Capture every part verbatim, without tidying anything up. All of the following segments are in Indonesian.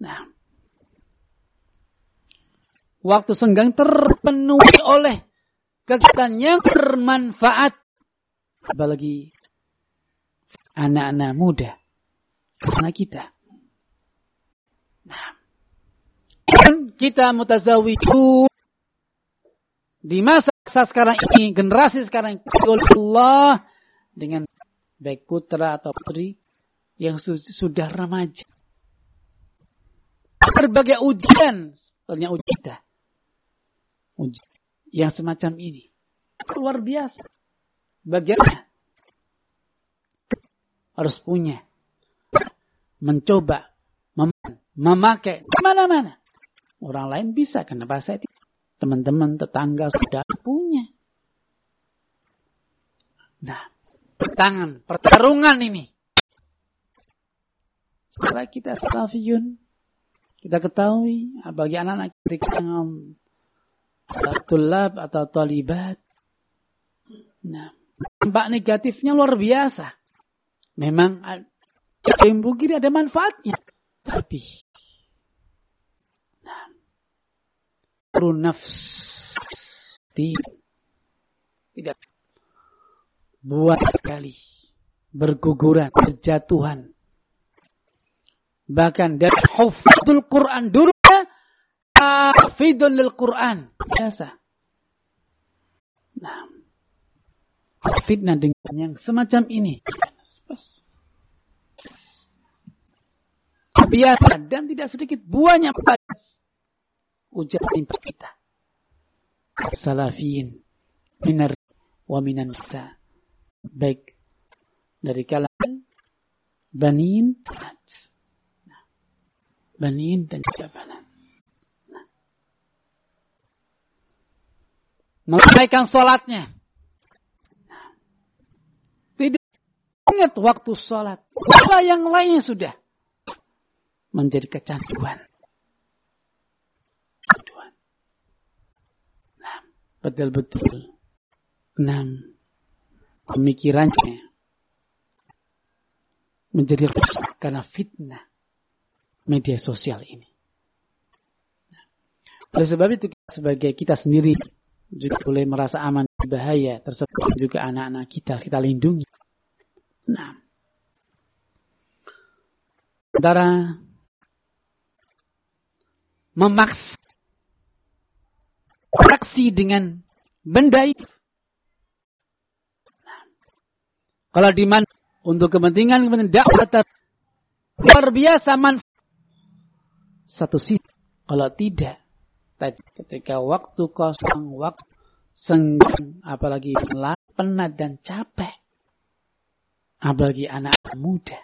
Nah, waktu senggang terpenuhi oleh kegiatan yang bermanfaat. Apalagi anak-anak muda. Anak kita. Nah, dan kita mutazawwiju di masa sekarang ini, generasi sekarang ini, Allah dengan baik putra atau putri yang su- sudah remaja. Berbagai ujian, soalnya uji kita. Uji yang semacam ini. Luar biasa. Bagaimana? Harus punya. Mencoba. Mem- memakai. Di mana-mana. Orang lain bisa. Kenapa saya tidak? Teman-teman, tetangga sudah punya. Nah. Pertangan. Pertarungan ini. Setelah kita salafiyun. Kita ketahui. Bagi anak-anak kita yang tulab atau talibat. Nah. Dampak negatifnya luar biasa. Memang ilmu kiri ada manfaatnya. Tapi nah, nafs tidak buat sekali berguguran, berjatuhan. Bahkan dari hufdzul Quran dulu hafidun lil Quran biasa. Nah, fitnah dengan yang semacam ini biasa dan tidak sedikit buahnya pada ujian timpa kita. Salafiyin minar wa minan nisa, baik dari kalangan banin, banin dan juga banat. Nah. Melalaikan sholatnya. Tidak ingat waktu sholat. Apa yang lainnya sudah menjadi kecanduan. Kecanduan. Nah, betul-betul. Nah, pemikirannya menjadi rusak karena fitnah media sosial ini. Nah, oleh sebab itu sebagai kita sendiri juga boleh merasa aman dari bahaya tersebut, juga anak-anak kita kita lindungi. Nah, antara memaksa aksi dengan benda itu. Nah, kalau di mana untuk kepentingan kepentingan dakwah luar biasa manfaat. Satu sisi, kalau tidak, ketika waktu kosong, waktu senggang, apalagi penat dan capek, apalagi anak muda,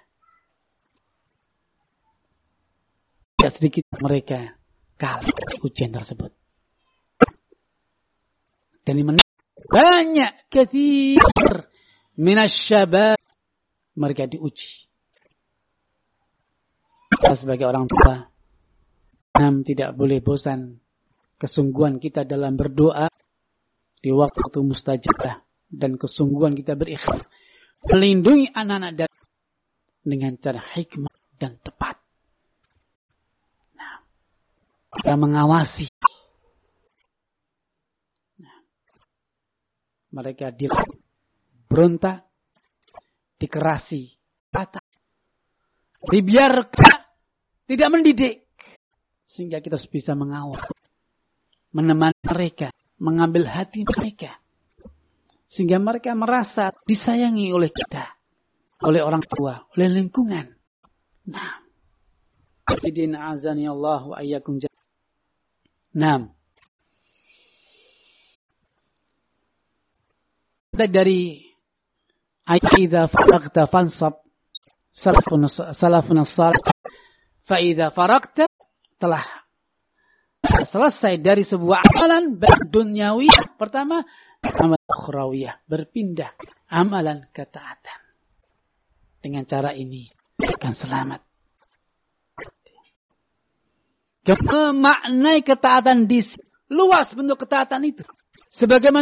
tidak sedikit mereka kalah ujian tersebut. Dan banyak kathir minasyabab mereka diuji. Kita sebagai orang tua nam tidak boleh bosan kesungguhan kita dalam berdoa di waktu mustajabah dan kesungguhan kita berikhlas melindungi anak-anak dengan cara hikmah dan tepat. Kita mengawasi. Nah, mereka berontak, dikerasi, patah, dibiarkan, tidak mendidik, sehingga kita bisa mengawal, menemani mereka, mengambil hati mereka, sehingga mereka merasa disayangi oleh kita, oleh orang tua, oleh lingkungan. Nah, Hafidin azani Allah wa ayyakum. Naam. Dari ayat idza faragta fansab salafun salafun salih fa idza faragta telah selesai dari sebuah amalan baik duniawi pertama amal ukhrawiyah berpindah amalan ketaatan. Dengan cara ini akan selamat. Maknai ketaatan di luas bentuk ketaatan itu. Sebagaimana